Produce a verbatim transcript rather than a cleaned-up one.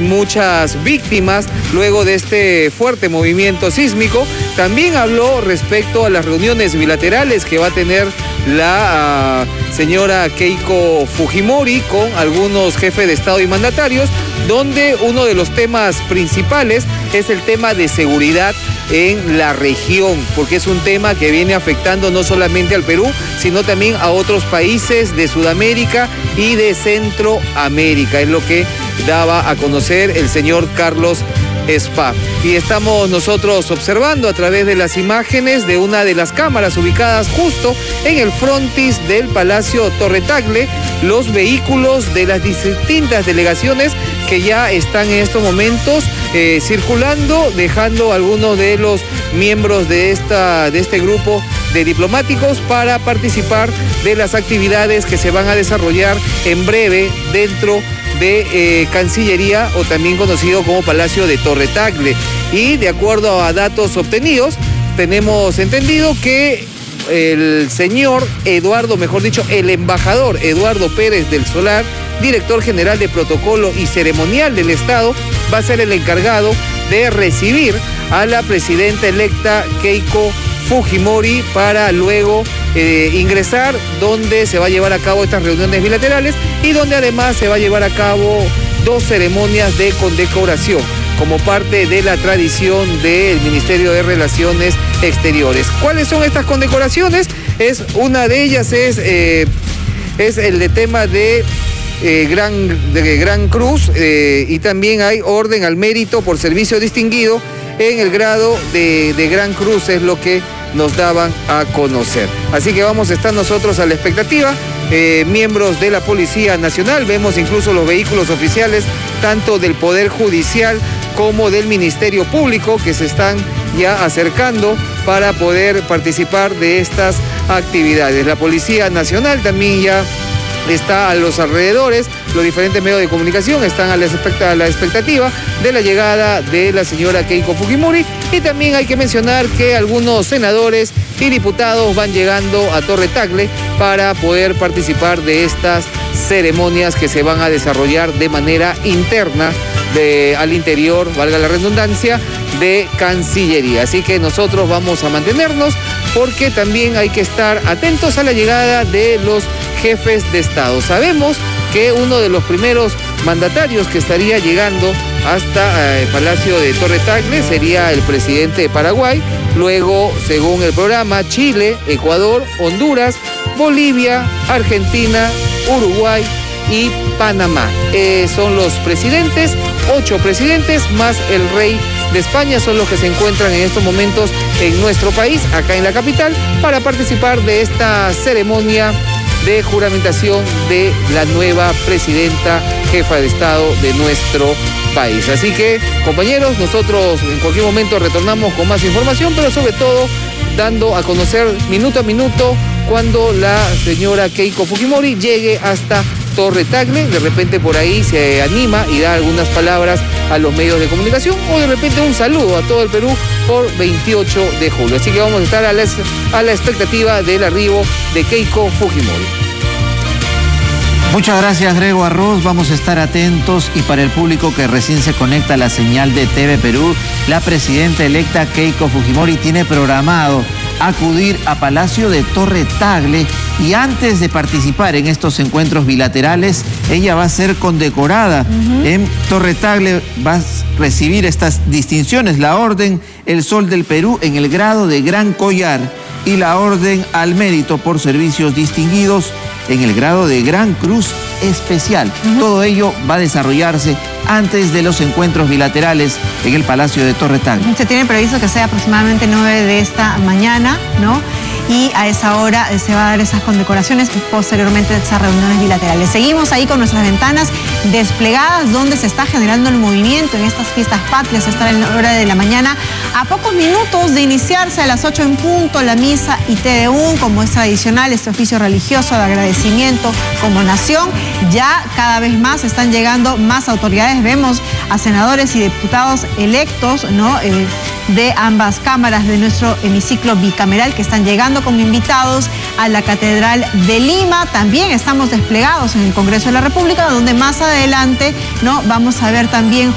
muchas víctimas luego de este fuerte movimiento sísmico. También habló respecto a las reuniones bilaterales que va a tener la uh, señora Keiko Fujimori con algunos jefes de Estado y mandatarios, donde uno de los temas principales es el tema de seguridad en la región, porque es un tema que viene afectando no solamente al Perú, sino también a otros países de Sudamérica y de Centroamérica, es lo que daba a conocer el señor Carlos Spa. Y estamos nosotros observando a través de las imágenes de una de las cámaras ubicadas justo en el frontis del Palacio Torre Tagle, los vehículos de las distintas delegaciones que ya están en estos momentos eh, circulando, dejando algunos de los miembros de, esta, de este grupo de diplomáticos para participar de las actividades que se van a desarrollar en breve dentro de eh, Cancillería, o también conocido como Palacio de Torre Tagle. Y de acuerdo a datos obtenidos, tenemos entendido que el señor Eduardo, mejor dicho, el embajador Eduardo Pérez del Solar, director general de Protocolo y Ceremonial del Estado, va a ser el encargado de recibir a la presidenta electa Keiko Fujimori para luego eh, ingresar donde se va a llevar a cabo estas reuniones bilaterales y donde además se va a llevar a cabo dos ceremonias de condecoración como parte de la tradición del Ministerio de Relaciones Exteriores. ¿Cuáles son estas condecoraciones? Es, una de ellas es, eh, es el de tema de Eh, gran, de Gran Cruz eh, y también hay orden al mérito por servicio distinguido en el grado de, de Gran Cruz, es lo que nos daban a conocer. Así que vamos a estar nosotros a la expectativa, eh, miembros de la Policía Nacional, vemos incluso los vehículos oficiales tanto del Poder Judicial como del Ministerio Público que se están ya acercando para poder participar de estas actividades. La Policía Nacional también ya está a los alrededores, los diferentes medios de comunicación están a la, expecta, a la expectativa de la llegada de la señora Keiko Fujimori, y también hay que mencionar que algunos senadores y diputados van llegando a Torre Tagle para poder participar de estas ceremonias que se van a desarrollar de manera interna de, al interior, valga la redundancia, de Cancillería. Así que nosotros vamos a mantenernos porque también hay que estar atentos a la llegada de los jefes de Estado. Sabemos que uno de los primeros mandatarios que estaría llegando hasta el Palacio de Torre Tagle sería el presidente de Paraguay, luego, según el programa, Chile, Ecuador, Honduras, Bolivia, Argentina, Uruguay y Panamá. Eh, son los presidentes, ocho presidentes más el rey de España son los que se encuentran en estos momentos en nuestro país, acá en la capital, para participar de esta ceremonia de juramentación de la nueva presidenta jefa de Estado de nuestro país. Así que, compañeros, nosotros en cualquier momento retornamos con más información, pero sobre todo dando a conocer minuto a minuto cuando la señora Keiko Fujimori llegue hasta Torre Tagle. De repente por ahí se anima y da algunas palabras a los medios de comunicación, o de repente un saludo a todo el Perú por veintiocho de julio. Así que vamos a estar a la, a la expectativa del arribo de Keiko Fujimori. Muchas gracias, Grego Arroz. Vamos a estar atentos, y para el público que recién se conecta a la señal de T V Perú, la presidenta electa Keiko Fujimori tiene programado acudir a Palacio de Torre Tagle, y antes de participar en estos encuentros bilaterales, ella va a ser condecorada. Uh-huh. En Torre Tagle va a recibir estas distinciones: la Orden El Sol del Perú en el grado de Gran Collar y la Orden al Mérito por Servicios Distinguidos en el grado de Gran Cruz Especial. Uh-huh. Todo ello va a desarrollarse antes de los encuentros bilaterales en el Palacio de Torre Tagle. Se tiene previsto que sea aproximadamente nueve de esta mañana, ¿no? Y a esa hora se va a dar esas condecoraciones y posteriormente esas reuniones bilaterales. Seguimos ahí con nuestras ventanas desplegadas donde se está generando el movimiento en estas fiestas patrias. Está en la hora de la mañana, a pocos minutos de iniciarse a las ocho en punto la misa y Te Deum, como es tradicional, este oficio religioso de agradecimiento como nación. Ya cada vez más están llegando más autoridades. Vemos a senadores y diputados electos, ¿no? Eh, de ambas cámaras de nuestro hemiciclo bicameral que están llegando como invitados a la Catedral de Lima. También estamos desplegados en el Congreso de la República, donde más adelante, ¿no? vamos a ver también